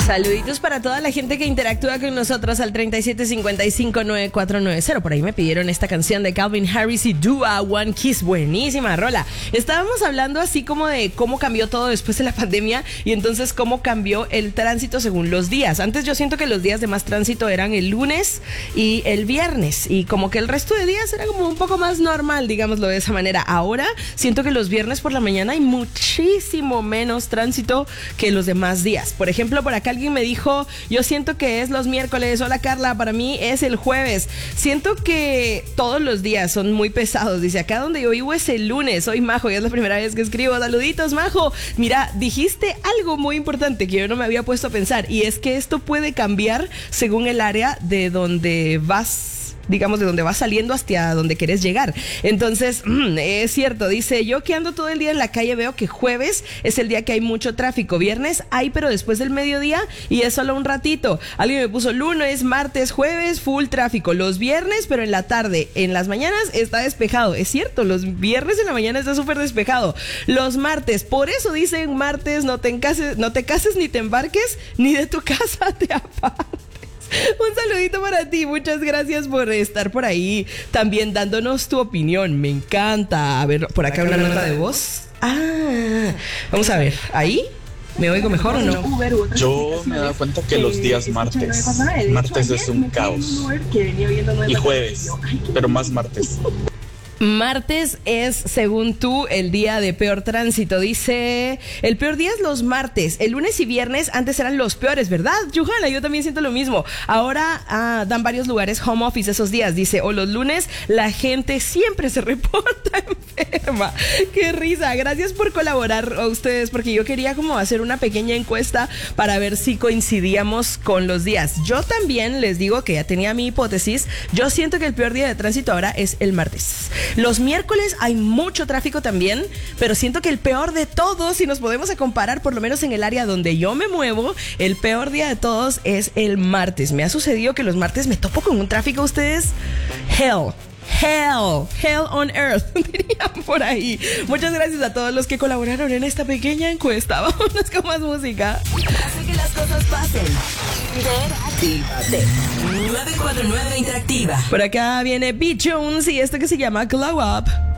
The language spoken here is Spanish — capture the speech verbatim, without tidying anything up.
Saluditos para toda la gente que interactúa con nosotros al treinta y siete cincuenta y cinco nueve cuatro nueve cero. Por ahí me pidieron esta canción de Calvin Harris y Dua, One Kiss. Buenísima rola. Estábamos hablando así como de cómo cambió todo después de la pandemia y entonces cómo cambió el tránsito según los días. Antes yo siento que los días de más tránsito eran el lunes y el viernes y como que el resto de días era como un poco más normal, digámoslo de esa manera. Ahora siento que los viernes por la mañana hay muchísimo menos tránsito que los demás días. Por ejemplo, por acá alguien me dijo, yo siento que es los miércoles. Hola Carla, para mí es el jueves. Siento que todos los días son muy pesados. Dice, acá donde yo vivo es el lunes. Soy Majo y es la primera vez que escribo. Saluditos, Majo. Mira, dijiste algo muy importante que yo no me había puesto a pensar y es que esto puede cambiar según el área de donde vas, digamos, de donde vas saliendo hasta donde quieres llegar. Entonces, mmm, es cierto, dice, yo que ando todo el día en la calle veo que jueves es el día que hay mucho tráfico, viernes hay, pero después del mediodía y es solo un ratito. Alguien me puso lunes, martes, jueves, full tráfico, los viernes, pero en la tarde, en las mañanas está despejado. Es cierto, los viernes en la mañana está súper despejado. Los martes, por eso dicen martes, no te encases, no te cases ni te embarques, ni de tu casa te apartes. Un saludito para ti, muchas gracias por estar por ahí también dándonos tu opinión, me encanta. A ver, por acá una nota de voz. Ah, vamos a ver, ¿ahí? ¿Me oigo mejor o no? Yo me he dado cuenta que los días martes, martes es un caos. Y jueves, pero más martes. Martes es, según tú, el día de peor tránsito. Dice, el peor día es los martes. El lunes y viernes antes eran los peores, ¿verdad? Johanna, yo también siento lo mismo. Ahora ah, dan varios lugares home office esos días. Dice, o los lunes la gente siempre se reporta enferma. ¡Qué risa! Gracias por colaborar a ustedes, porque yo quería como hacer una pequeña encuesta para ver si coincidíamos con los días. Yo también les digo que ya tenía mi hipótesis. Yo siento que el peor día de tránsito ahora es el martes. Los miércoles hay mucho tráfico también, pero siento que el peor de todos, si nos podemos comparar por lo menos en el área donde yo me muevo, el peor día de todos es el martes. Me ha sucedido que los martes me topo con un tráfico, ustedes, hell. Hell, hell on earth, dirían por ahí. Muchas gracias a todos los que colaboraron en esta pequeña encuesta. Vámonos con más música. Hace que las cosas pasen. Interactívate. nueve cuatro nueve Interactiva. Por acá viene B. Jones y esto que se llama Glow Up.